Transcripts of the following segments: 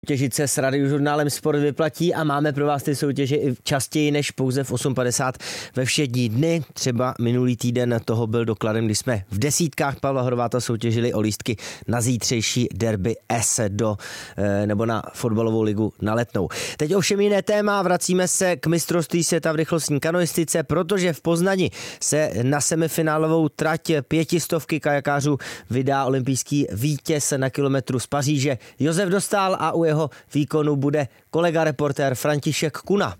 Těžit se s Radiožurnálem Sport vyplatí a máme pro vás ty soutěže i častěji než pouze v 8.50 ve všední dny. Třeba minulý týden toho byl dokladem, kdy jsme v desítkách Pavla Horváta soutěžili o lístky na zítřejší derby nebo na fotbalovou ligu na Letnou. Teď ovšem jiné téma, vracíme se k mistrovství světa v rychlostní kanoistice, protože v Poznani se na semifinálovou trať 500 kajakářů vydá olympijský vítěz na kilometru z Paříže Josef Dostál a u jeho výkonu bude kolega reportér František Kuna.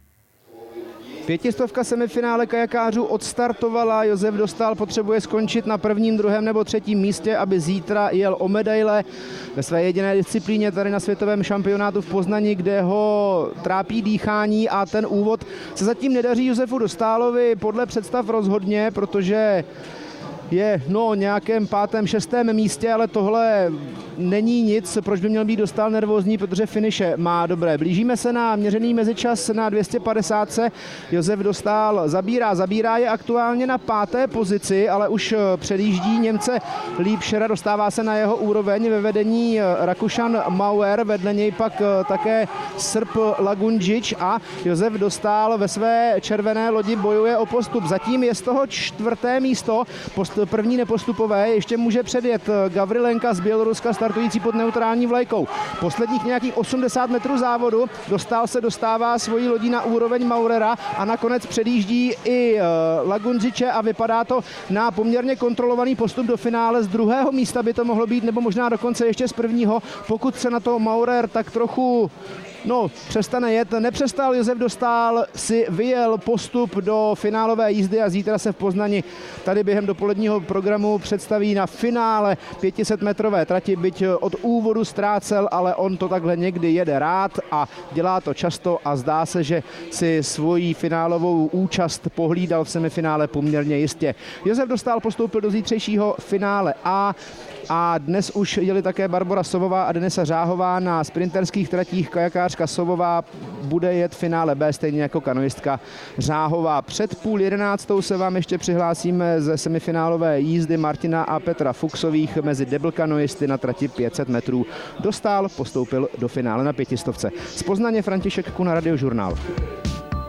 500 semifinále kajakářů odstartovala. Josef Dostál potřebuje skončit na prvním, druhém nebo třetím místě, aby zítra jel o medaile ve své jediné disciplíně tady na světovém šampionátu v Poznani, kde ho trápí dýchání a ten úvod se zatím nedaří Josefu Dostálovi podle představ rozhodně, protože je nějakém 5., 6. místě, ale tohle není nic, proč by měl být Dostál nervózní, protože finiše má dobré. Blížíme se na měřený mezičas na 250. Josef Dostál zabírá je aktuálně na 5. pozici, ale už předjíždí Němce Liebschera, dostává se na jeho úroveň ve vedení Rakušan Mauer, vedle něj pak také Srb Lagunžič a Josef Dostál ve své červené lodi bojuje o postup. Zatím je z toho 4. místo, první nepostupové, ještě může předjet Gavrilenka z Běloruska, startující pod neutrální vlajkou. Posledních nějakých 80 metrů závodu Dostál se dostává svojí lodí na úroveň Maurera a nakonec předjíždí i Lagunžiče a vypadá to na poměrně kontrolovaný postup do finále. Z 2. místa by to mohlo být, nebo možná dokonce ještě z 1. Pokud se na to Maurer tak trochu přestane jet. Nepřestal Josef Dostál, si vyjel postup do finálové jízdy a zítra se v Poznani tady během dopoledního programu představí na finále 500metrové trati, byť od úvodu ztrácel, ale on to takhle někdy jede rád a dělá to často a zdá se, že si svoji finálovou účast pohlídal v semifinále poměrně jistě. Josef Dostál postoupil do zítřejšího finále A dnes už jeli také Barbora Sovová a Denisa Řáhová na sprinterských tratích. Kajakářka Sovová bude jet finále B, stejně jako kanoistka Řáhová. Před 10:30 se vám ještě přihlásíme ze semifinálové jízdy Martina a Petra Fuchsových mezi double kanoisty na trati 500 metrů. Dostál postoupil do finále na 500. Z Poznaně František Kuna, Radiožurnál.